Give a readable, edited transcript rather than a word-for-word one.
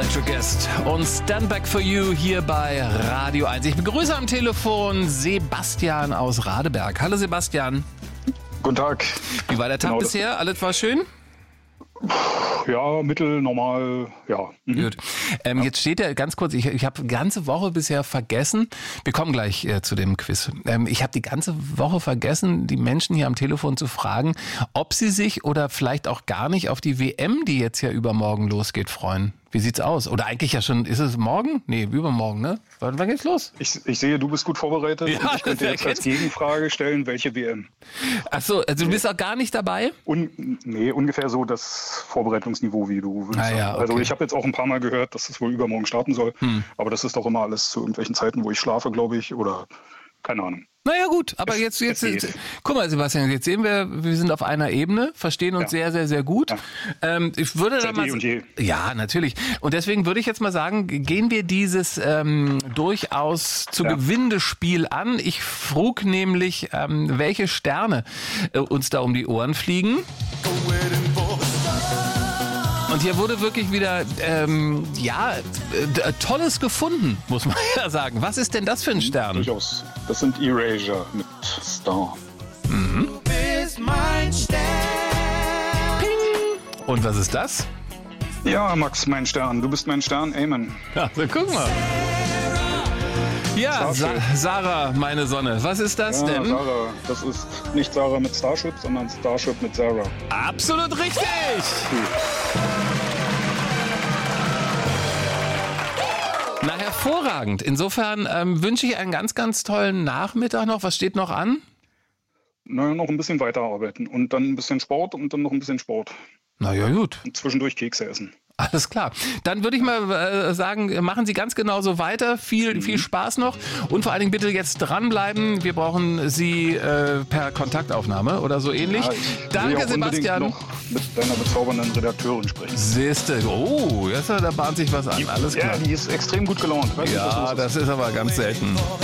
Special Guest und Stand Back for You hier bei Radio 1. Ich begrüße am Telefon Sebastian aus Radeberg. Hallo Sebastian. Guten Tag. Wie war der Tag bisher? Alles war schön? Ja, mittelnormal, ja. Gut. Jetzt steht ja ganz kurz, ich habe die ganze Woche bisher vergessen, wir kommen gleich zu dem Quiz. Ich habe die ganze Woche vergessen, die Menschen hier am Telefon zu fragen, ob sie sich oder vielleicht auch gar nicht auf die WM, die jetzt ja übermorgen losgeht, freuen. Wie sieht's aus? Oder eigentlich ja schon, ist es morgen? Nee, übermorgen, ne? Wann geht's los? Ich sehe, du bist gut vorbereitet. Ja, und ich könnte jetzt als Gegenfrage stellen, welche WM? Ach so, also du bist auch gar nicht dabei? Nee, ungefähr so das Vorbereitungsniveau, wie du willst. Ja, okay. Also ich habe jetzt auch ein paar Mal gehört, dass es wohl übermorgen starten soll. Aber das ist doch immer alles zu irgendwelchen Zeiten, wo ich schlafe, glaube ich, oder keine Ahnung. Naja gut, aber jetzt guck mal Sebastian, jetzt sehen wir sind auf einer Ebene, verstehen uns sehr, sehr, sehr gut. Ja. Ich würde da mal ja, natürlich. Und deswegen würde ich jetzt mal sagen, gehen wir dieses durchaus zu gewinnende Spiel an. Ich frug nämlich, welche Sterne uns da um die Ohren fliegen. Und hier wurde wirklich wieder, Tolles gefunden, muss man ja sagen. Was ist denn das für ein Stern? Durchaus. Das sind Erasure mit Star. Mhm. Du bist mein Stern. Ping. Und was ist das? Ja, Max, mein Stern. Du bist mein Stern. Amen. Ja, guck mal. Ja, Sarah, meine Sonne. Was ist das denn? Sarah. Das ist nicht Sarah mit Starship, sondern Starship mit Sarah. Absolut richtig! Na, hervorragend. Insofern wünsche ich einen ganz, ganz tollen Nachmittag noch. Was steht noch an? Na, noch ein bisschen weiterarbeiten und dann ein bisschen Sport und dann noch ein bisschen Sport. Na ja, gut. Und zwischendurch Kekse essen. Alles klar. Dann würde ich mal sagen, machen Sie ganz genau so weiter. Viel Spaß noch. Und vor allen Dingen bitte jetzt dranbleiben. Wir brauchen Sie per Kontaktaufnahme oder so ähnlich. Ja, danke, Sebastian. Noch mit deiner bezaubernden Redakteurin sprechen. Siehste. Oh, jetzt da bahnt sich was an. Alles klar. Ja, die ist extrem gut gelaunt. Ja, das ist aber ganz selten.